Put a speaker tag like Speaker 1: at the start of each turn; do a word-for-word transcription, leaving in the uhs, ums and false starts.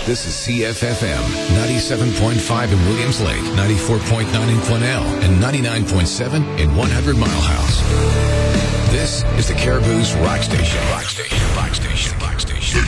Speaker 1: This is C F F M, ninety-seven point five in Williams Lake, ninety-four point nine in Quesnel, and ninety-nine point seven in one hundred Mile House. This is the Caribou's Rock Station. Rock Station. Rock Station. Rock Station.